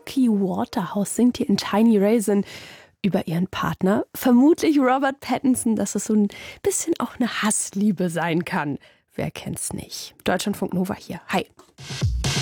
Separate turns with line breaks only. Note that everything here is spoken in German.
Rocky Waterhouse singt hier in Tiny Raisin über ihren Partner. Vermutlich Robert Pattinson, dass es so ein bisschen auch eine Hassliebe sein kann. Wer kennt's nicht? Deutschlandfunk Nova hier. Hi.